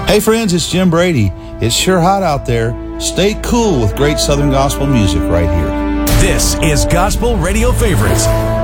Hey friends, it's Jim Brady. It's sure hot out there. Stay cool with great Southern gospel music right here. This is Gospel Radio Favorites